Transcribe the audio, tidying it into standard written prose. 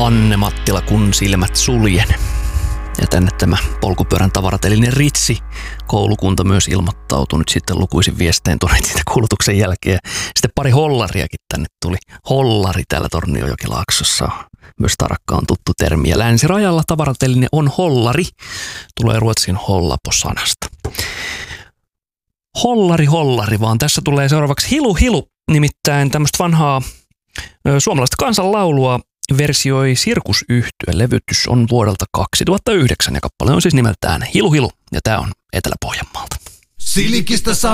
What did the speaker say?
Anne Mattila, kun silmät suljen. Ja tänne tämä polkupyörän tavaratelinen Ritsi koulukunta myös ilmoittautui nyt sitten lukuisin viestein tuonne siitä kuulutuksen jälkeen. Sitten pari hollariakin tänne tuli. Hollari täällä Tornionjokilaaksossa. Myös tarakka on tuttu termi. Ja länsirajalla tavaratelinen on hollari. Tulee ruotsin hollapo-sanasta. Hollari, vaan tässä tulee seuraavaksi hilu, nimittäin tämmöistä vanhaa suomalaista kansanlaulua versioi Sirkusyhtye. Levytys on vuodelta 2009 ja kappale on siis nimeltään Hilu, ja tää on Etelä-Pohjanmaalta. Silikistä